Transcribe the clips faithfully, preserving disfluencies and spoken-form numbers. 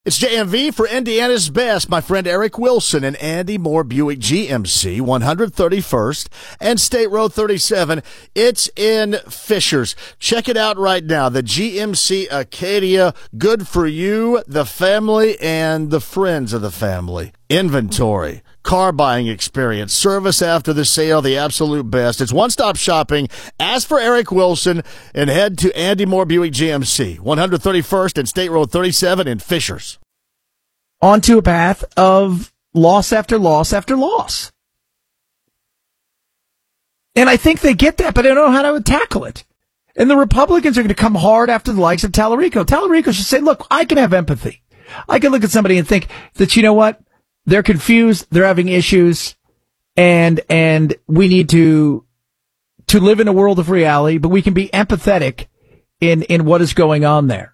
It's J M V for Indiana's best. My friend Eric Wilson and Andy Moore Buick G M C, one thirty-first and State Road thirty-seven. It's in Fishers. Check it out right now. The G M C Acadia, good for you, the family, and the friends of the family. Inventory, car buying experience, service after the sale, the absolute best. It's one-stop shopping. Ask for Eric Wilson and head to Andy Moore Buick G M C, one thirty-first and State Road thirty-seven in Fishers. Onto a path of loss after loss after loss. And I think they get that, but they don't know how to tackle it. And the Republicans are going to come hard after the likes of Tallarico. Tallarico should say, look, I can have empathy. I can look at somebody and think that, you know what? They're confused. They're having issues. And, and we need to, to live in a world of reality, but we can be empathetic in, in what is going on there.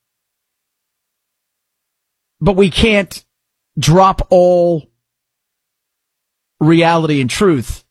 But we can't drop all reality and truth.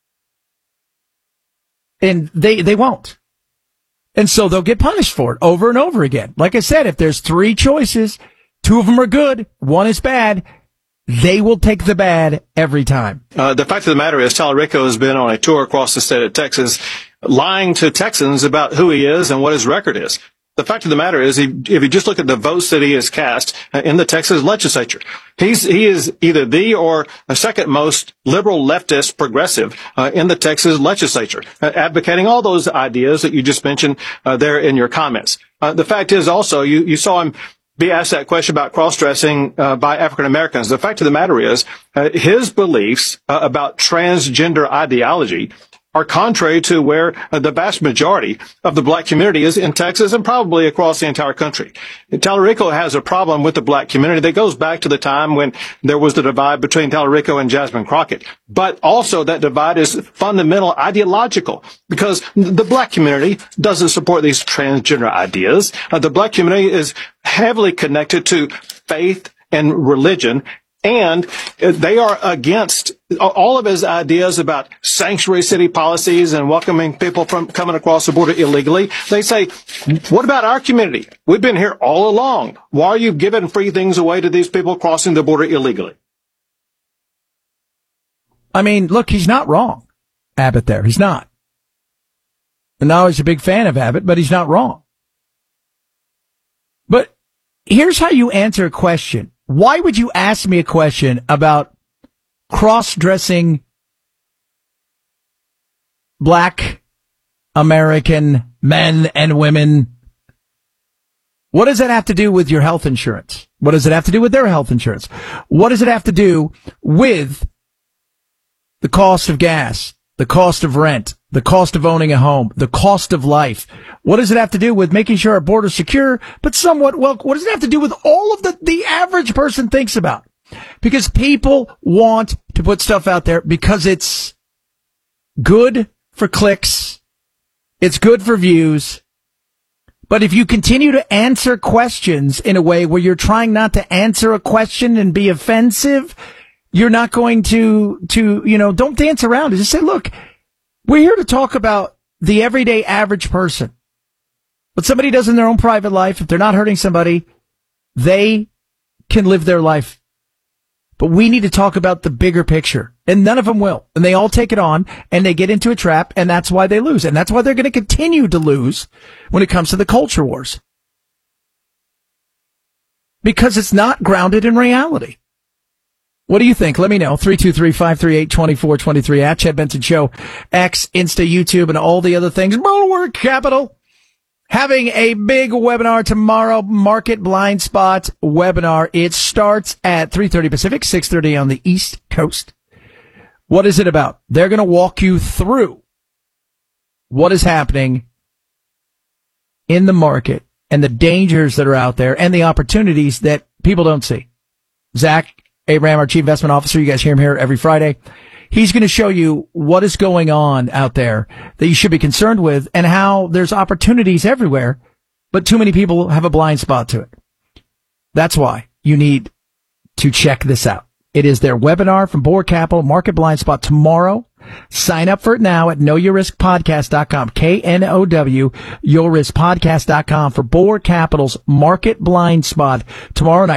And they, they won't. And so they'll get punished for it over and over again. Like I said, if there's three choices, two of them are good, one is bad, they will take the bad every time. Uh, the fact of the matter is Tallarico has been on a tour across the state of Texas lying to Texans about who he is and what his record is. The fact of the matter is, he, if you just look at the votes that he has cast in the Texas legislature, he's he is either the or the second most liberal, leftist, progressive uh, in the Texas legislature, uh, advocating all those ideas that you just mentioned uh, there in your comments. Uh, the fact is also, you, you saw him be asked that question about cross-dressing uh, by African Americans. The fact of the matter is, uh, his beliefs uh, about transgender ideology are contrary to where uh, the vast majority of the black community is in Texas and probably across the entire country. Tallarico has a problem with the black community that goes back to the time when there was the divide between Tallarico and Jasmine Crockett. But also that divide is fundamental ideological because the black community doesn't support these transgender ideas. Uh, the black community is heavily connected to faith and religion. And they are against all of his ideas about sanctuary city policies and welcoming people from coming across the border illegally. They say, what about our community? We've been here all along. Why are you giving free things away to these people crossing the border illegally? I mean, look, he's not wrong, Abbott there. He's not. And now he's a big fan of Abbott, but he's not wrong. But here's how you answer a question. Why would you ask me a question about cross-dressing black American men and women? What does that have to do with your health insurance? What does it have to do with their health insurance? What does it have to do with the cost of gas, the cost of rent, the cost of owning a home, the cost of life? What does it have to do with making sure our border's secure, but somewhat well? What does it have to do with all of the, the average person thinks about? Because people want to put stuff out there because it's good for clicks. It's good for views. But if you continue to answer questions in a way where you're trying not to answer a question and be offensive, you're not going to, to, you know, don't dance around it. Just say, look, we're here to talk about the everyday average person. What somebody does in their own private life, if they're not hurting somebody, they can live their life. But we need to talk about the bigger picture. And none of them will. And they all take it on, and they get into a trap, and that's why they lose. And that's why they're going to continue to lose when it comes to the culture wars. Because it's not grounded in reality. What do you think? Let me know. three two three, five three eight, two four two three at Chad Benson Show, X, Insta, YouTube, and all the other things. Bulwark Capital having a big webinar tomorrow, Market Blind Spot webinar. It starts at three thirty Pacific, six thirty on the East Coast. What is it about? They're going to walk you through what is happening in the market and the dangers that are out there and the opportunities that people don't see. Zach Abraham, our Chief Investment Officer, you guys hear him here every Friday. He's going to show you what is going on out there that you should be concerned with and how there's opportunities everywhere, but too many people have a blind spot to it. That's why you need to check this out. It is their webinar from Bulwark Capital, Market Blind Spot, tomorrow. Sign up for it now at know your risk podcast dot com, K N O W, your risk podcast dot com for Bulwark Capital's Market Blind Spot tomorrow night.